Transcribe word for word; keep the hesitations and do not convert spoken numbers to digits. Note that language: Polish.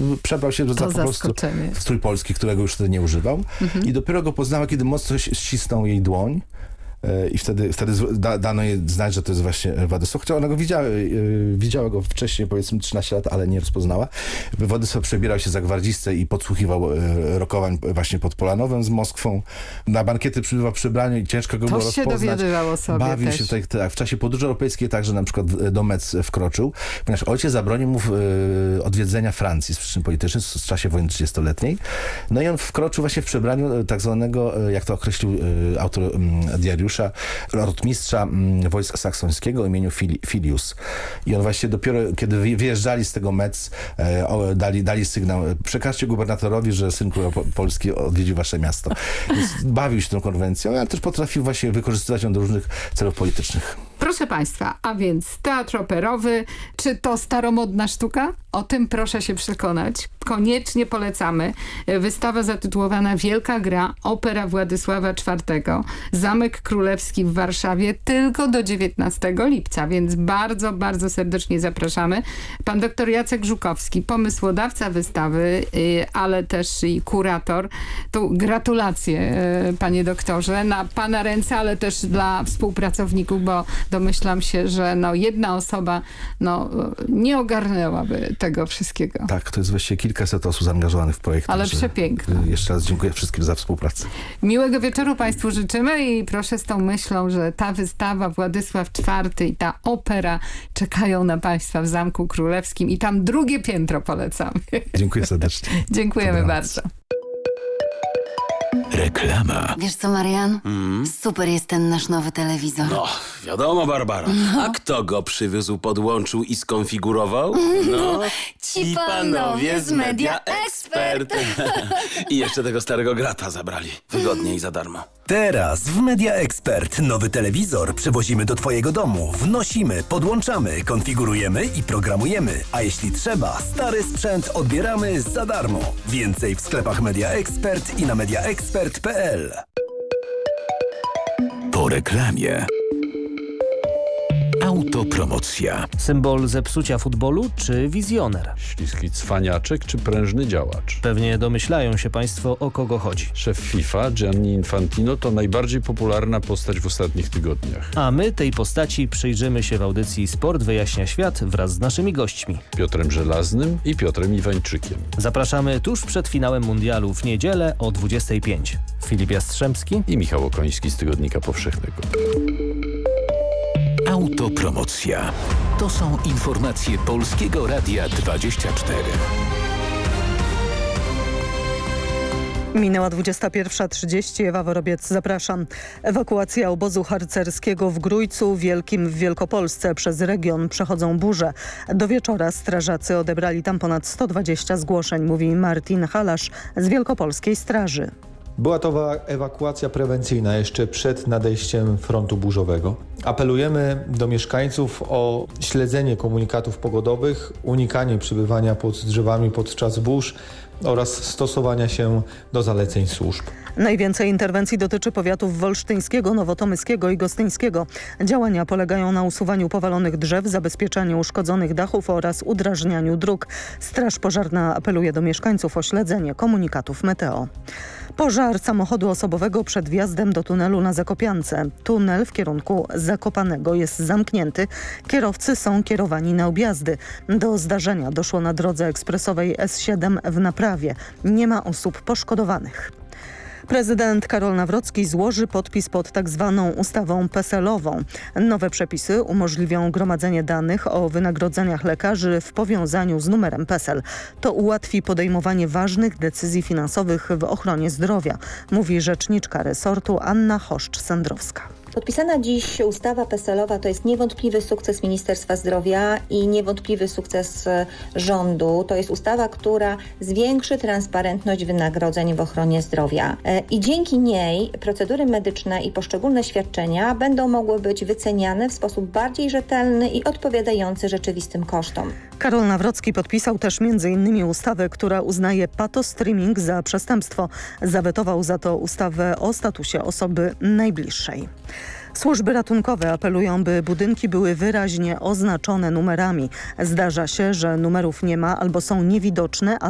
przebrał się za po prostu w strój polski, którego już wtedy nie używał. Mhm. I dopiero go poznała, kiedy mocno ścisnął jej dłoń. I wtedy, wtedy da, dano jej znać, że to jest właśnie Władysław. Chociaż ona go widziała, widziała go wcześniej, powiedzmy trzynaście lat, ale nie rozpoznała. Władysław przebierał się za gwardzistę i podsłuchiwał rokowań właśnie pod Polanowem z Moskwą. Na bankiety przybywał przy przebraniu i ciężko go to było się rozpoznać. Dowiadywał sobie Bawił też. się tak, tak. W czasie podróży europejskiej także na przykład do Metz wkroczył, ponieważ ojciec zabronił mu odwiedzenia Francji z przyczyn politycznych w czasie wojny trzydziestoletniej. No i on wkroczył właśnie w przebraniu tak zwanego, jak to określił autor diariusza, rotmistrza wojska saksońskiego o imieniu Filius. I on właśnie dopiero, kiedy wyjeżdżali z tego Metz, e, dali, dali sygnał, przekażcie gubernatorowi, że syn króla Polski odwiedził wasze miasto. Więc bawił się tą konwencją, ale też potrafił właśnie wykorzystywać ją do różnych celów politycznych. Proszę Państwa, a więc teatr operowy, czy to staromodna sztuka? O tym proszę się przekonać. Koniecznie polecamy. Wystawa zatytułowana Wielka Gra, opera Władysława czwartego. Zamek Królewski w Warszawie tylko do dziewiętnastego lipca, więc bardzo, bardzo serdecznie zapraszamy. Pan doktor Jacek Żukowski, pomysłodawca wystawy, ale też i kurator. Tu gratulacje, panie doktorze, na pana ręce, ale też dla współpracowników, bo domyślam się, że no jedna osoba no, nie ogarnęłaby tego wszystkiego. Tak, to jest właściwie kilkaset osób zaangażowanych w projekt. Ale przepiękne. Jeszcze raz dziękuję wszystkim za współpracę. Miłego wieczoru Państwu życzymy i proszę z tą myślą, że ta wystawa Władysław czwarty i ta opera czekają na Państwa w Zamku Królewskim i tam drugie piętro polecamy. Dziękuję serdecznie. Dziękujemy Dobranoc. bardzo. Reklama. Wiesz co, Marian? Mm. Super jest ten nasz nowy telewizor. No, wiadomo, Barbara. No. A kto go przywiózł, podłączył i skonfigurował? No, ci panowie z Media Expert. I jeszcze tego starego grata zabrali. Wygodnie i za darmo. Teraz w Media Expert nowy telewizor przywozimy do Twojego domu. Wnosimy, podłączamy, konfigurujemy i programujemy. A jeśli trzeba, stary sprzęt odbieramy za darmo. Więcej w sklepach Media Expert i na media expert kropka p l. Po reklamie. Autopromocja. Symbol zepsucia futbolu czy wizjoner? Śliski cwaniaczek czy prężny działacz? Pewnie domyślają się Państwo, o kogo chodzi. Szef FIFA, Gianni Infantino, to najbardziej popularna postać w ostatnich tygodniach. A my tej postaci przyjrzymy się w audycji Sport wyjaśnia świat wraz z naszymi gośćmi. Piotrem Żelaznym i Piotrem Iwańczykiem. Zapraszamy tuż przed finałem mundialu w niedzielę o dwudziestej piątej. Filip Jastrzębski i Michał Okoński z Tygodnika Powszechnego. Autopromocja. To są informacje Polskiego Radia dwadzieścia cztery. Minęła dwudziesta pierwsza trzydzieści. Ewa Worobiec, zapraszam. Ewakuacja obozu harcerskiego w Grójcu Wielkim w Wielkopolsce. Przez region przechodzą burze. Do wieczora strażacy odebrali tam ponad sto dwadzieścia zgłoszeń, mówi Martin Halasz z Wielkopolskiej Straży. Była to ewakuacja prewencyjna jeszcze przed nadejściem frontu burzowego. Apelujemy do mieszkańców o śledzenie komunikatów pogodowych, unikanie przebywania pod drzewami podczas burz oraz stosowania się do zaleceń służb. Najwięcej interwencji dotyczy powiatów wolsztyńskiego, nowotomyskiego i gostyńskiego. Działania polegają na usuwaniu powalonych drzew, zabezpieczaniu uszkodzonych dachów oraz udrażnianiu dróg. Straż Pożarna apeluje do mieszkańców o śledzenie komunikatów meteo. Pożar samochodu osobowego przed wjazdem do tunelu na Zakopiance. Tunel w kierunku Zakopanego jest zamknięty. Kierowcy są kierowani na objazdy. Do zdarzenia doszło na drodze ekspresowej S siedem w Naprawie. Nie ma osób poszkodowanych. Prezydent Karol Nawrocki złoży podpis pod tak zwaną ustawą peselową. Nowe przepisy umożliwią gromadzenie danych o wynagrodzeniach lekarzy w powiązaniu z numerem PESEL. To ułatwi podejmowanie ważnych decyzji finansowych w ochronie zdrowia, mówi rzeczniczka resortu Anna Choszcz-Sendrowska. Podpisana dziś ustawa peselowa to jest niewątpliwy sukces Ministerstwa Zdrowia i niewątpliwy sukces rządu. To jest ustawa, która zwiększy transparentność wynagrodzeń w ochronie zdrowia. I dzięki niej procedury medyczne i poszczególne świadczenia będą mogły być wyceniane w sposób bardziej rzetelny i odpowiadający rzeczywistym kosztom. Karol Nawrocki podpisał też między innymi ustawę, która uznaje patostreaming za przestępstwo. Zawetował za to ustawę o statusie osoby najbliższej. Służby ratunkowe apelują, by budynki były wyraźnie oznaczone numerami. Zdarza się, że numerów nie ma albo są niewidoczne, a